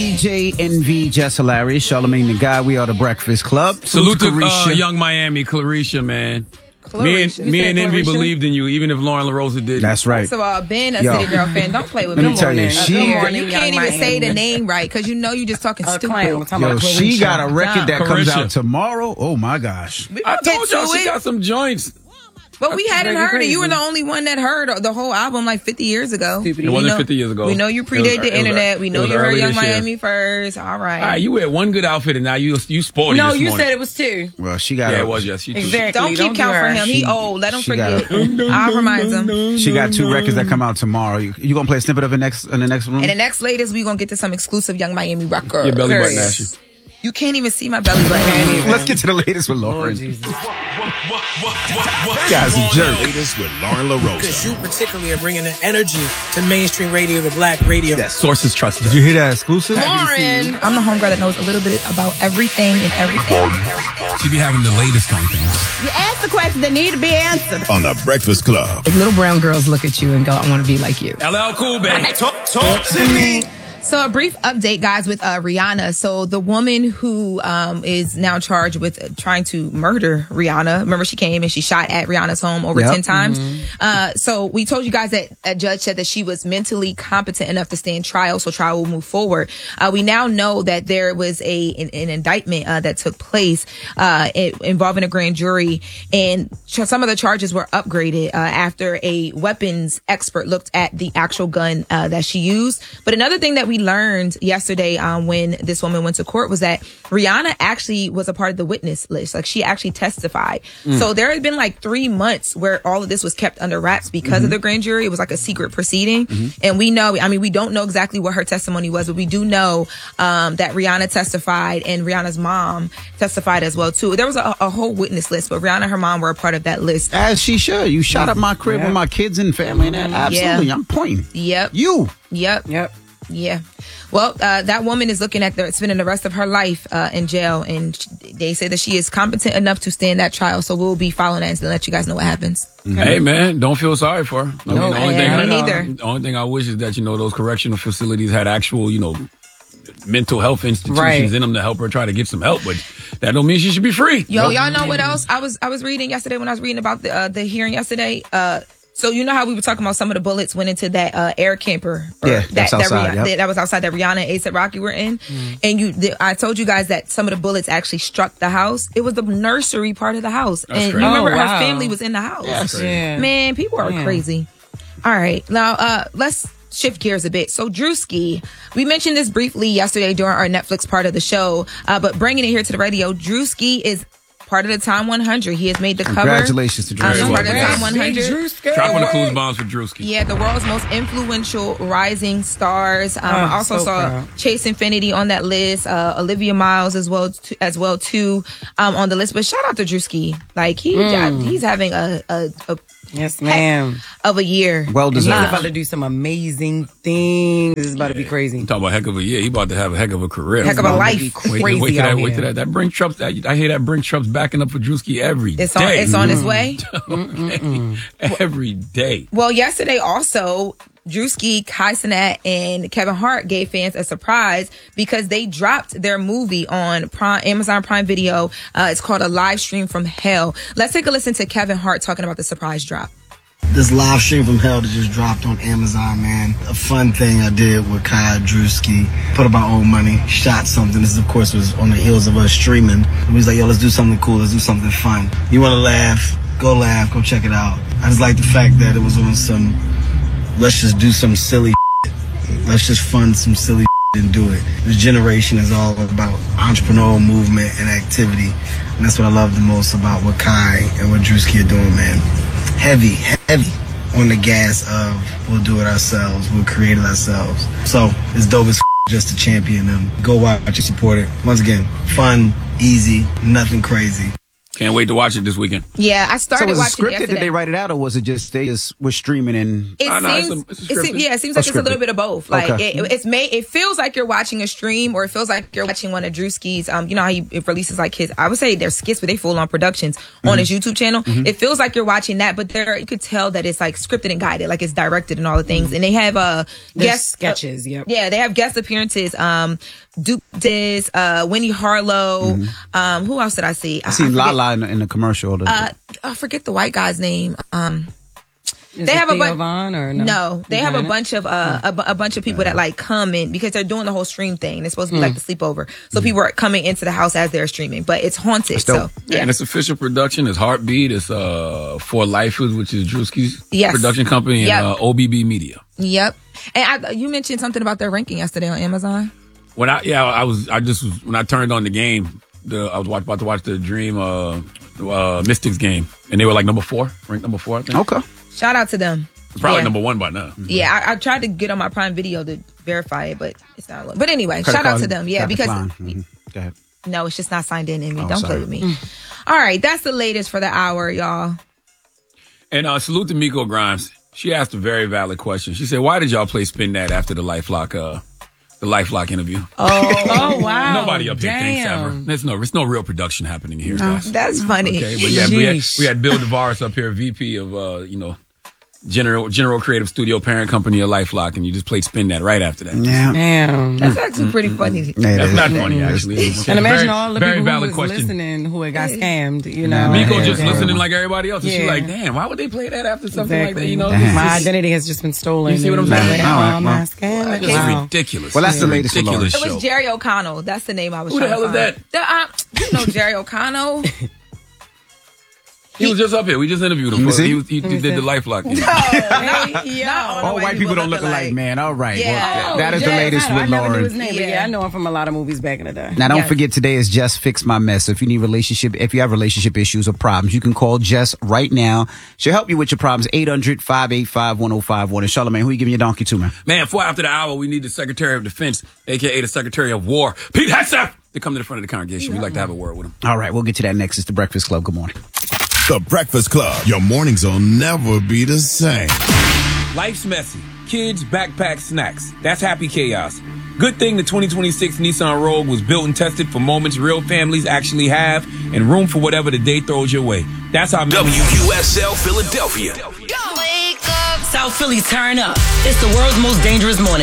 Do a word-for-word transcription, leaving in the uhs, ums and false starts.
D J N V, Jess Hilarious, Charlamagne the Guy. We are the Breakfast Club. Salute to uh, Young Miami, Clarisha, man. Clarisha. Me and, me and Envy believed in you, even if Lauren LaRosa didn't. That's right. First of all, Ben, a Yo. City Girl fan, don't play with Let me. me tell you, she, you can't even Miami. say the name right because you know you're just talking uh, stupid. Yo, she got a record that comes out tomorrow. Oh my gosh! I told y'all she got some joints. But we hadn't heard it. You were the only one that heard the whole album like fifty years ago. Stupid. It wasn't know, fifty years ago. We know you predate the internet. We know you heard Young Miami first. All right. All right, you had one good outfit and now you you spoiled it. No, this you morning. said it was two. Well, she got. Yeah, a, it was. Yes, she exactly. Don't keep Don't count for him. He she, old. Let him forget. A, I'll remind him. She got two records that come out tomorrow. You, you gonna play a snippet of it next in the next room? And the next latest, we gonna get to some exclusive Young Miami records. Your belly button, Ashley. You can't even see my belly button. Let's get to the latest with Lauren. Oh, Guys, a jerk. Latest with Lauren LaRosa. Because you particularly are bringing the energy to mainstream radio, the black radio. That sources trusted. Did you hear that exclusive? Lauren, I'm the homegirl that knows a little bit about everything and everything. She be having the latest on things. You ask the questions that need to be answered. On the Breakfast Club. If little brown girls look at you and go, I want to be like you. L L Cool, baby. Talk, talk to me. So a brief update, guys, with uh, Rihanna. So the woman who um, is now charged with uh, trying to murder Rihanna. Remember, she came and she shot at Rihanna's home over yep. ten times. Mm-hmm. Uh, so we told you guys that a judge said that she was mentally competent enough to stand trial. So trial will move forward. Uh, we now know that there was a an, an indictment uh, that took place uh, it, involving a grand jury, and ch- some of the charges were upgraded uh, after a weapons expert looked at the actual gun uh, that she used. But another thing that we learned yesterday um, when this woman went to court was that Rihanna actually was a part of the witness list. Like, she actually testified. Mm. So there had been like three months where all of this was kept under wraps because mm-hmm. of the grand jury. It was like a secret proceeding. Mm-hmm. And we know, I mean, we don't know exactly what her testimony was, but we do know um, that Rihanna testified and Rihanna's mom testified as well, too. There was a, a whole witness list, but Rihanna and her mom were a part of that list. As she should. You shot up my crib yeah. with my kids and family and that. Absolutely. Yeah. I'm pointing. Yep. You. Yep. Yep. Yeah. Well, uh, that woman is looking at the, spending the rest of her life uh, in jail, and they say that she is competent enough to stand that trial. So we'll be following that and let you guys know what happens. Okay. Hey, man, don't feel sorry for her. I no, mean, the only, yeah, thing me I, neither. the only thing I wish is that, you know, those correctional facilities had actual, you know, mental health institutions right. in them to help her try to get some help, but that don't mean she should be free. Yo, y'all know what else I was I was reading yesterday when I was reading about the uh, the hearing yesterday? Uh, So you know how we were talking about some of the bullets went into that uh, air camper? Yeah, that, that's that, outside, that, yep. that was outside that Rihanna and A$AP Rocky were in. Mm. And you, the, I told you guys that some of the bullets actually struck the house. It was the nursery part of the house. That's and crazy. you remember oh, wow. her family was in the house. Yes. Yeah. Man, people are yeah. crazy. All right. Now, uh, let's shift gears a bit. So Drewski, we mentioned this briefly yesterday during our Netflix part of the show, uh, but bringing it here to the radio, Drewski is part of the Time one hundred. He has made the cover. Congratulations to Drewski. Um, part of the Time one hundred. Dropping the clues bombs for Drewski. Yeah, the world's most influential rising stars. Um, oh, I also so saw proud. Chase Infinity on that list. Uh, Olivia Miles as well, t- as well too, um, on the list. But shout out to Drewski. Like he, Mm. he's having a, a, a yes, ma'am. of a year. Well And he's deserved. about to do some amazing things. This is about to be crazy. I'm talking about heck of a year. He about to have a heck of a career. Heck of a life. Crazy Wait, wait, wait till out that. Wait here. till that. That Brink Trump's. That, I hear that Brink Trump's backing up for Drewski every It's on. day. It's on its way. Okay. Every day. Well, yesterday also, Drewski, Kai Cenat, and Kevin Hart gave fans a surprise because they dropped their movie on Prime, Amazon Prime Video. Uh, it's called A Live Stream from Hell. Let's take a listen to Kevin Hart talking about the surprise drop. This Live Stream from Hell that just dropped on Amazon, man. A fun thing I did with Kai Drewski. Put up our own money, shot something. This, of course, was on the heels of us streaming. We was like, yo, let's do something cool. Let's do something fun. You want to laugh? Go laugh. Go check it out. I just like the fact that it was on some, let's just do some silly shit. Let's just fund some silly shit and do it. This generation is all about entrepreneurial movement and activity. And that's what I love the most about what Kai and what Drewski are doing, man. Heavy, heavy on the gas of we'll do it ourselves, we'll create it ourselves. So it's dope as f- just to champion them. Go watch and support it. Once again, fun, easy, nothing crazy. Can't wait to watch it this weekend. Yeah, I started so was it watching scripted? it yesterday. Did they write it out, or was it just they just were streaming and? It Oh, no, seems, it's a- it's a it seems, scripted. yeah, it seems Oh, like it's a scripted. little bit of both. Like Okay. it, it's made, it feels like you're watching a stream, or it feels like you're watching one of Drewski's. Um, you know how he it releases like his, I would say they're skits, but they full on productions on his YouTube channel. It feels like you're watching that, but there you could tell that it's like scripted and guided, like it's directed and all the things. And they have uh There's guest sketches, yep. Yeah, they have guest appearances. Um, Duke Diz, uh, Winnie Harlow. Um, who else did I see? I seen Lala in, the- in the commercial. The, Uh, I forget the white guy's name. Um. Is They it have a Theo bunch. Von or no? No, they have a Vagina? bunch of uh, a, bu- a bunch of people that like come in because they're doing the whole stream thing. It's supposed to be like the sleepover, so people are coming into the house as they're streaming, but it's haunted. That's So dope. Yeah. yeah, And it's official production. It's Heartbeat. It's uh, For Lifers, which is Drewski's Yes. production company, and Yep. uh, O B B Media. yep. And I, you mentioned something about their ranking yesterday on Amazon. When I yeah, I was I just was, when I turned on the game, the I was watch, about to watch the Dream uh, uh, Mystics game, and they were like number four, ranked number four. I think. okay. Shout out to them. It's probably Yeah. number one by now. Yeah, I, I tried to get on my Prime Video to verify it, but it's not. But anyway, Credit shout out card to them. Yeah, got because declined. Mhm. Go ahead. no, it's just not signed in in me. Oh, Don't sorry. play with me. All right, that's the latest for the hour, y'all. And uh, salute to Miko Grimes. She asked a very valid question. She said, "Why did y'all play Spin That after the LifeLock uh, the LifeLock interview?" Oh, wow. Nobody up here thinks ever. Damn. There's no, there's no real production happening here, guys. That's funny. Okay, but yeah, we had, Sheesh. we had Bill DeVaris up here, V P of uh, you know, General General Creative Studio, parent company of LifeLock, and you just played Spin That right after that. Yeah. Damn. That's actually pretty funny. Yeah, That's it not is. funny, actually. And imagine Very- all the very people who valid was question. listening who had got scammed, you know. Miko Yeah. just Yeah. listening like everybody else, and she's Yeah. like, "Damn, why would they play that after something like that?" Exactly. You know, Damn. It's My just- identity has just been stolen. You see what I'm and saying? like, All right, oh, my well. scam. It's Wow. ridiculous. Well, that's the It's a latest with ridiculous It show. was Jerry O'Connell. That's the name I was Who the trying hell to is find. The, uh, you know Jerry O'Connell? He was just up here. We just interviewed him. Let me For, see. he was, he, he did the LifeLock. thing. Not All white people don't look alike, man. All right. Yeah. Well, that is the Yeah, latest I with never knew Lauren. his name, but Yeah. yeah, I know him from a lot of movies back in the day. Now, don't Yes. forget today is Just Fix My Mess. So if you need relationship, if you have relationship issues or problems, you can call Jess right now. She'll help you with your problems. eight hundred, five eight five, one oh five one. And Charlamagne, who you giving your donkey to, man? Man, for after the hour, we need the Secretary of Defense, a k a the Secretary of War, Pete Hegseth, to come to the front of the congregation. We'd like to have a word with him. All right, we'll get to that next. It's the Breakfast Club. Good morning. The Breakfast Club. Your mornings will never be the same. Life's messy. Kids, backpack, snacks. That's happy chaos. Good thing the twenty twenty-six Nissan Rogue was built and tested for moments real families actually have and room for whatever the day throws your way. That's how W U S L Philadelphia. Wake up, South Philly, turn up. It's the world's most dangerous morning.